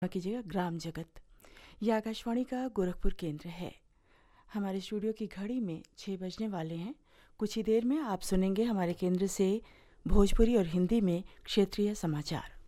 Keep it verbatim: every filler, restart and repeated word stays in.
कीजिएगा ग्राम जगत। यह आकाशवाणी का गोरखपुर केंद्र है। हमारे स्टूडियो की घड़ी में छः बजने वाले हैं। कुछ ही देर में आप सुनेंगे हमारे केंद्र से भोजपुरी और हिंदी में क्षेत्रीय समाचार।